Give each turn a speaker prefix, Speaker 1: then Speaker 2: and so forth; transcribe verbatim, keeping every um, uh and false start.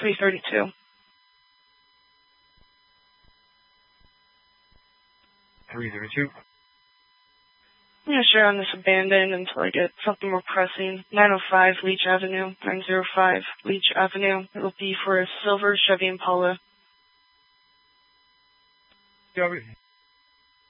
Speaker 1: three thirty-two.
Speaker 2: three thirty-two.
Speaker 1: I'm going to share on this abandoned until I get something more pressing. nine oh five Leach Avenue, nine oh five Leach Avenue. It will be for a silver Chevy Impala.
Speaker 2: Copy.